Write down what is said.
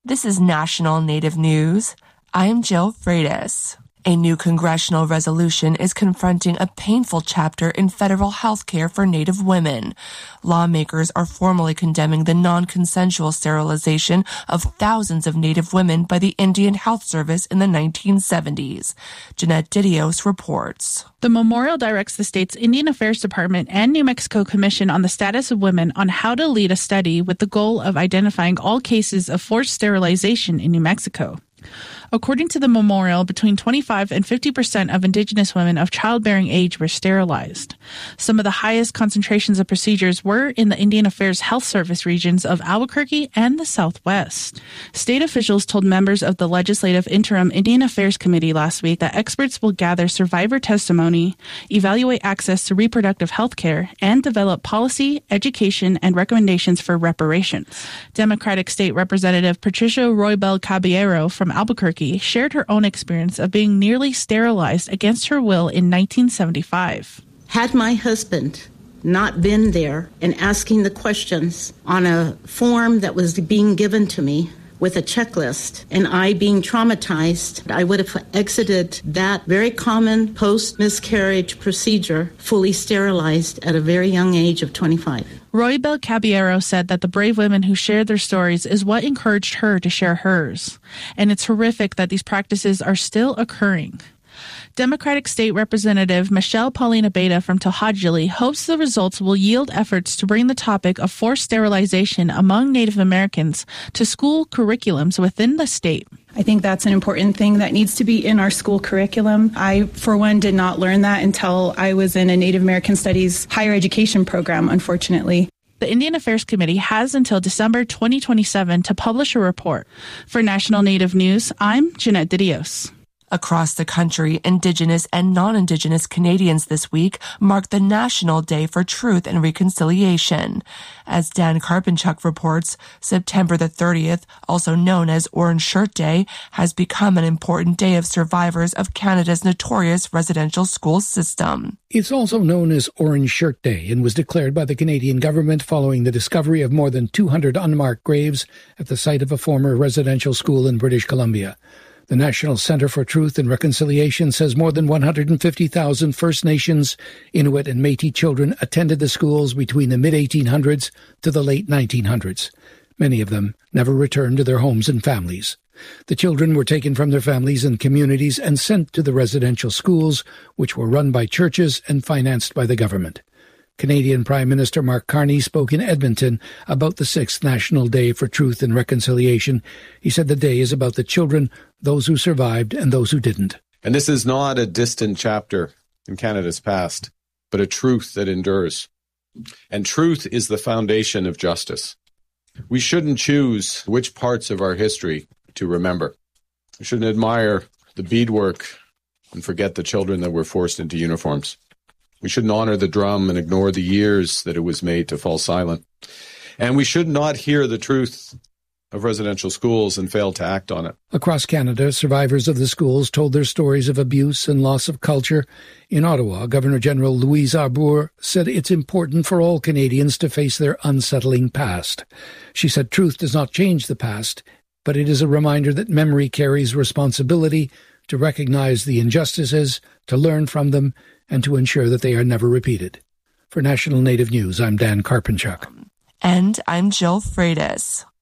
This is National Native News. I'm Jill Freitas. A new congressional resolution is confronting a painful chapter in federal health care for Native women. Lawmakers are formally condemning the non-consensual sterilization of thousands of Native women by the Indian Health Service in the 1970s. Jeanette Didios reports. The memorial directs the state's Indian Affairs Department and New Mexico Commission on the Status of Women on how to lead a study with the goal of identifying all cases of forced sterilization in New Mexico. According to the memorial, between 25 and 50% of Indigenous women of childbearing age were sterilized. Some of the highest concentrations of procedures were in the Indian Affairs Health Service regions of Albuquerque and the Southwest. State officials told members of the Legislative Interim Indian Affairs Committee last week that experts will gather survivor testimony, evaluate access to reproductive health care, and develop policy, education, and recommendations for reparations. Democratic State Representative Patricia Roybal Caballero from Albuquerque shared her own experience of being nearly sterilized against her will in 1975. Had my husband not been there and asking the questions on a form that was being given to me with a checklist, and I being traumatized, I would have exited that very common post-miscarriage procedure fully sterilized at a very young age of 25. Roybal Caballero said that the brave women who shared their stories is what encouraged her to share hers. And it's horrific that these practices are still occurring. Democratic State Representative Michelle Paulina Beta from To'Hajiilee hopes the results will yield efforts to bring the topic of forced sterilization among Native Americans to school curriculums within the state. I think that's an important thing that needs to be in our school curriculum. I, for one, did not learn that until I was in a Native American Studies higher education program, unfortunately. The Indian Affairs Committee has until December 2027 to publish a report. For National Native News, I'm Jeanette Didios. Across the country, Indigenous and non-Indigenous Canadians this week mark the National Day for Truth and Reconciliation. As Dan Karpinchuk reports, September the 30th, also known as Orange Shirt Day, has become an important day of survivors of Canada's notorious residential school system. It's also known as Orange Shirt Day and was declared by the Canadian government following the discovery of more than 200 unmarked graves at the site of a former residential school in British Columbia. The National Centre for Truth and Reconciliation says more than 150,000 First Nations, Inuit and Métis children attended the schools between the mid-1800s to the late 1900s. Many of them never returned to their homes and families. The children were taken from their families and communities and sent to the residential schools, which were run by churches and financed by the government. Canadian Prime Minister Mark Carney spoke in Edmonton about the 6th National Day for Truth and Reconciliation. He said the day is about the children, those who survived and those who didn't. And this is not a distant chapter in Canada's past, but a truth that endures. And truth is the foundation of justice. We shouldn't choose which parts of our history to remember. We shouldn't admire the beadwork and forget the children that were forced into uniforms. We shouldn't honor the drum and ignore the years that it was made to fall silent. And we should not hear the truth of residential schools and fail to act on it. Across Canada, survivors of the schools told their stories of abuse and loss of culture. In Ottawa, Governor-General Louise Arbour said it's important for all Canadians to face their unsettling past. She said truth does not change the past, but it is a reminder that memory carries responsibility to recognize the injustices, to learn from them, and to ensure that they are never repeated. For National Native News, I'm Dan Karpinchuk. And I'm Jill Freitas.